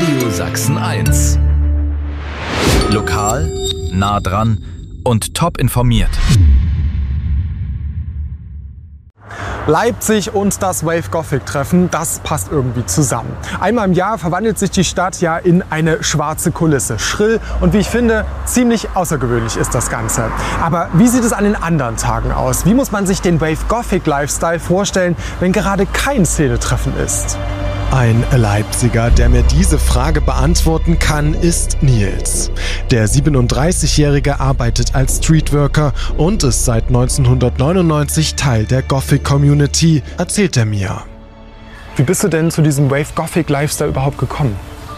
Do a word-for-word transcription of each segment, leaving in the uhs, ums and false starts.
Radio Sachsen eins. Lokal, nah dran und top informiert. Leipzig und das Wave Gothic Treffen, das passt irgendwie zusammen. Einmal im Jahr verwandelt sich die Stadt ja in eine schwarze Kulisse. Schrill und wie ich finde, ziemlich außergewöhnlich ist das Ganze. Aber wie sieht es an den anderen Tagen aus? Wie muss man sich den Wave Gothic Lifestyle vorstellen, wenn gerade kein Szenetreffen ist? Ein Leipziger, der mir diese Frage beantworten kann, ist Nils. Der siebenunddreißigjährige arbeitet als Streetworker und ist seit neunzehnhundertneunundneunzig Teil der Gothic-Community, erzählt er mir. Wie bist du denn zu diesem Wave-Gothic-Lifestyle überhaupt gekommen?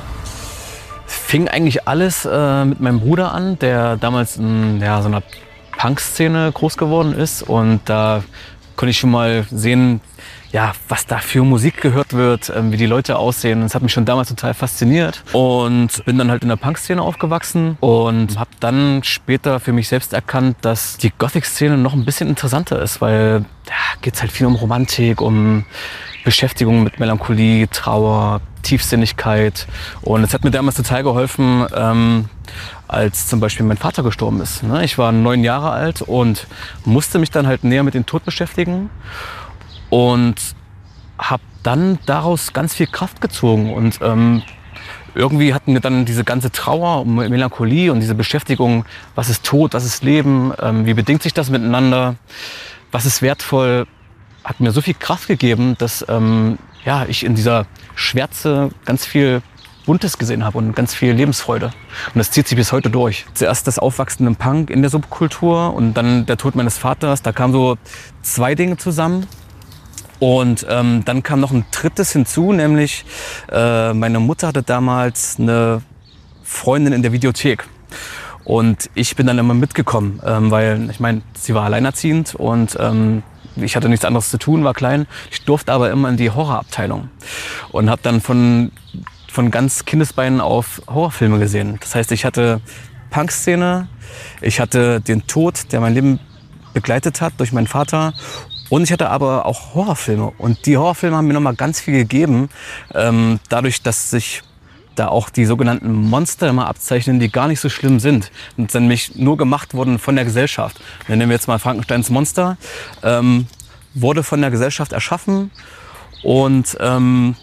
Fing eigentlich alles äh, mit meinem Bruder an, der damals in ja, so einer Punk-Szene groß geworden ist. Und da konnte ich schon mal sehen, ja, was da für Musik gehört wird, ähm, wie die Leute aussehen. Das hat mich schon damals total fasziniert und bin dann halt in der Punk-Szene aufgewachsen und habe dann später für mich selbst erkannt, dass die Gothic-Szene noch ein bisschen interessanter ist, weil da ja, geht es halt viel um Romantik, um Beschäftigung mit Melancholie, Trauer, Tiefsinnigkeit. Und es hat mir damals total geholfen, ähm, als zum Beispiel mein Vater gestorben ist. Ne? Ich war neun Jahre alt und musste mich dann halt näher mit dem Tod beschäftigen. Und habe dann daraus ganz viel Kraft gezogen. Und ähm, irgendwie hatten wir dann diese ganze Trauer und Melancholie und diese Beschäftigung, was ist Tod, was ist Leben, ähm, wie bedingt sich das miteinander, was ist wertvoll, hat mir so viel Kraft gegeben, dass ähm, ja, ich in dieser Schwärze ganz viel Buntes gesehen habe und ganz viel Lebensfreude. Und das zieht sich bis heute durch. Zuerst das Aufwachsen im Punk in der Subkultur und dann der Tod meines Vaters. Da kamen so zwei Dinge zusammen. Und ähm, dann kam noch ein drittes hinzu, nämlich äh, meine Mutter hatte damals eine Freundin in der Videothek. Und ich bin dann immer mitgekommen, ähm, weil ich meine, sie war alleinerziehend und ähm, ich hatte nichts anderes zu tun, war klein. Ich durfte aber immer in die Horrorabteilung und habe dann von, von ganz Kindesbeinen auf Horrorfilme gesehen. Das heißt, ich hatte Punk-Szene, ich hatte den Tod, der mein Leben begleitet hat durch meinen Vater. Und ich hatte aber auch Horrorfilme. Und die Horrorfilme haben mir nochmal ganz viel gegeben. Ähm, dadurch, dass sich da auch die sogenannten Monster immer abzeichnen, die gar nicht so schlimm sind. Und nämlich nur gemacht wurden von der Gesellschaft. Dann nehmen wir jetzt mal Frankensteins Monster. Ähm, wurde von der Gesellschaft erschaffen. Und ähm,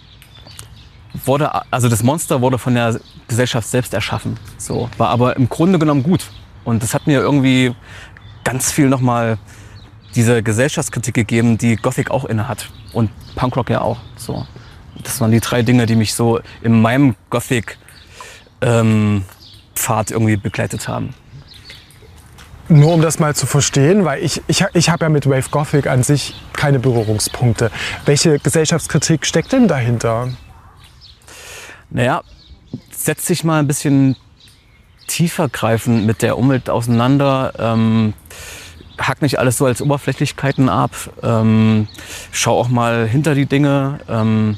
wurde, also das Monster wurde von der Gesellschaft selbst erschaffen. So, war aber im Grunde genommen gut. Und das hat mir irgendwie ganz viel nochmal diese Gesellschaftskritik gegeben, die Gothic auch inne hat und Punkrock ja auch. So, das waren die drei Dinge, die mich so in meinem Gothic ähm, Pfad irgendwie begleitet haben. Nur um das mal zu verstehen, weil ich, ich, ich habe ja mit Wave Gothic an sich keine Berührungspunkte. Welche Gesellschaftskritik steckt denn dahinter? Naja, setz dich mal ein bisschen tiefergreifend mit der Umwelt auseinander. Ähm, Hack nicht alles so als Oberflächlichkeiten ab. Ähm, schau auch mal hinter die Dinge. Ähm,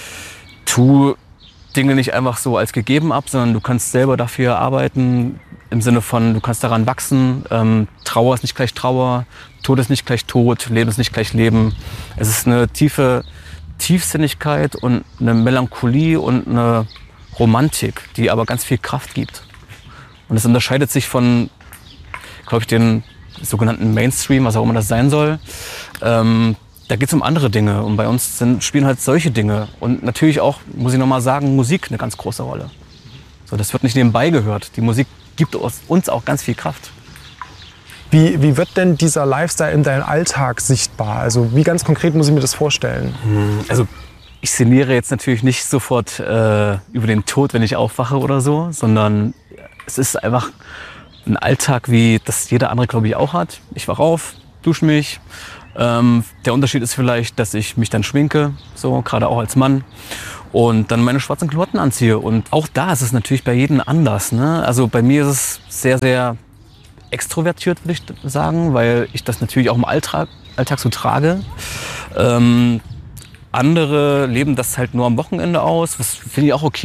tu Dinge nicht einfach so als gegeben ab, sondern du kannst selber dafür arbeiten. Im Sinne von, du kannst daran wachsen. Ähm, Trauer ist nicht gleich Trauer. Tod ist nicht gleich Tod. Leben ist nicht gleich Leben. Es ist eine tiefe Tiefsinnigkeit und eine Melancholie und eine Romantik, die aber ganz viel Kraft gibt. Und es unterscheidet sich von, glaube ich, den sogenannten Mainstream, was auch immer das sein soll. Ähm, da geht es um andere Dinge und bei uns sind, spielen halt solche Dinge. Und natürlich auch, muss ich nochmal sagen, Musik eine ganz große Rolle. So, das wird nicht nebenbei gehört. Die Musik gibt uns auch ganz viel Kraft. Wie, wie wird denn dieser Lifestyle in deinem Alltag sichtbar? Also wie ganz konkret muss ich mir das vorstellen? Also ich sinniere jetzt natürlich nicht sofort äh, über den Tod, wenn ich aufwache oder so, sondern es ist einfach ein Alltag, wie das jeder andere, glaube ich, auch hat. Ich wache auf, dusche mich. Ähm, der Unterschied ist vielleicht, dass ich mich dann schminke, so gerade auch als Mann, und dann meine schwarzen Klamotten anziehe. Und auch da ist es natürlich bei jedem anders. Ne? Also bei mir ist es sehr, sehr extrovertiert, würde ich sagen, weil ich das natürlich auch im Alltag, Alltag so trage. Ähm, andere leben das halt nur am Wochenende aus, was finde ich auch okay.